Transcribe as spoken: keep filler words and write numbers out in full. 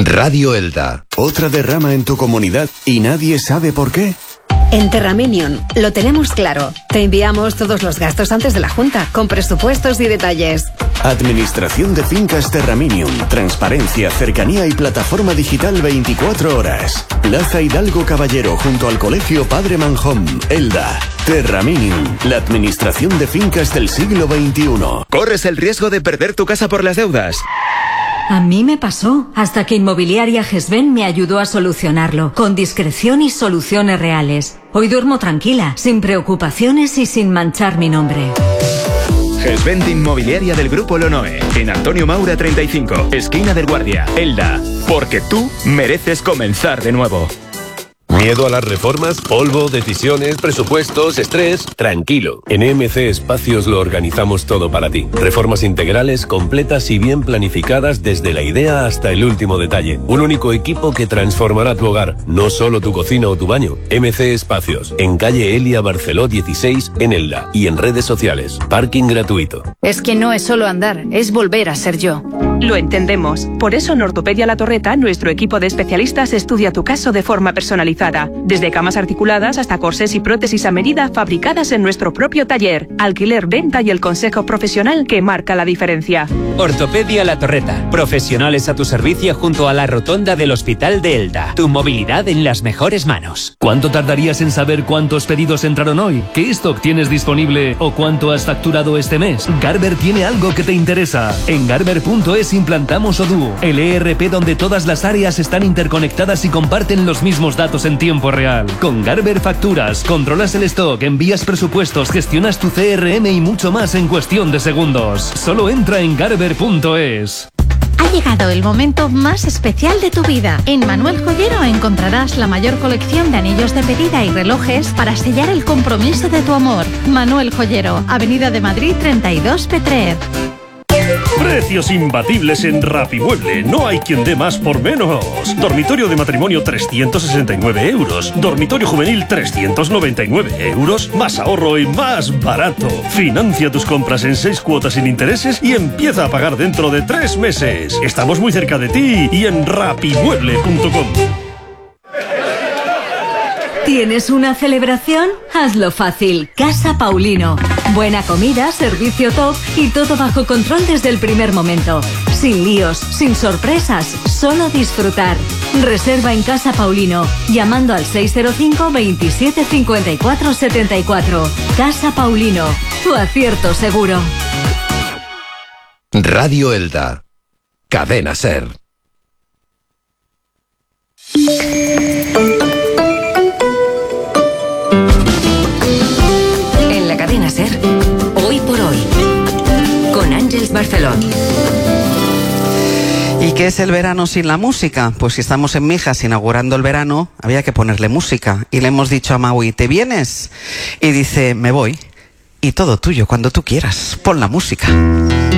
Radio Elda. ¿Otra derrama en tu comunidad y nadie sabe por qué? En Terraminion lo tenemos claro. Te enviamos todos los gastos antes de la Junta, con presupuestos y detalles. Administración de Fincas Terraminion. Transparencia, cercanía y plataforma digital veinticuatro horas. Plaza Hidalgo Caballero, junto al Colegio Padre Manjón, Elda. Terraminion, la administración de fincas del siglo veintiuno. ¿Corres el riesgo de perder tu casa por las deudas? A mí me pasó, hasta que Inmobiliaria Gesben me ayudó a solucionarlo, con discreción y soluciones reales. Hoy duermo tranquila, sin preocupaciones y sin manchar mi nombre. Gesben de Inmobiliaria del Grupo Lonoe, en Antonio Maura treinta y cinco, esquina del Guardia, Elda. Porque tú mereces comenzar de nuevo. ¿Miedo a las reformas? ¿Polvo, decisiones, presupuestos, estrés? Tranquilo. En E M C Espacios lo organizamos todo para ti. Reformas integrales, completas y bien planificadas desde la idea hasta el último detalle. Un único equipo que transformará tu hogar, no solo tu cocina o tu baño. E M C Espacios, en calle Elia Barceló dieciséis, en Elda. Y en redes sociales. Parking gratuito. Es que no es solo andar, es volver a ser yo. Lo entendemos. Por eso en Ortopedia La Torreta, nuestro equipo de especialistas estudia tu caso de forma personalizada. Desde camas articuladas hasta corsés y prótesis a medida fabricadas en nuestro propio taller. Alquiler, venta y el consejo profesional que marca la diferencia. Ortopedia La Torreta. Profesionales a tu servicio junto a la rotonda del Hospital de Elda. Tu movilidad en las mejores manos. ¿Cuánto tardarías en saber cuántos pedidos entraron hoy? ¿Qué stock tienes disponible o cuánto has facturado este mes? Garber tiene algo que te interesa. En Garber punto es implantamos Odoo, el E R P donde todas las áreas están interconectadas y comparten los mismos datos en tiempo real. Con Garber facturas, controlas el stock, envías presupuestos, gestionas tu C R M y mucho más en cuestión de segundos. Solo entra en Garber punto es. Ha llegado el momento más especial de tu vida. En Manuel Joyero encontrarás la mayor colección de anillos de pedida y relojes para sellar el compromiso de tu amor. Manuel Joyero, Avenida de Madrid treinta y dos, Petrer. Precios imbatibles en Rapimueble. No hay quien dé más por menos. Dormitorio de matrimonio trescientos sesenta y nueve euros. Dormitorio juvenil trescientos noventa y nueve euros. Más ahorro y más barato. Financia tus compras en seis cuotas sin intereses y empieza a pagar dentro de tres meses. Estamos muy cerca de ti y en rapimueble punto com. ¿Tienes una celebración? Hazlo fácil. Casa Paulino. Buena comida, servicio top y todo bajo control desde el primer momento. Sin líos, sin sorpresas, solo disfrutar. Reserva en Casa Paulino, llamando al seis cero cinco, veintisiete, cincuenta y cuatro, setenta y cuatro. Casa Paulino, tu acierto seguro. Radio Elda. Cadena Ser. Cadena Ser, hoy por hoy, con Ángeles Barceló. ¿Y qué es el verano sin la música? Pues si estamos en Mijas inaugurando el verano, había que ponerle música. Y le hemos dicho a Maui, ¿te vienes? Y dice, me voy. Y todo tuyo cuando tú quieras. Pon la música.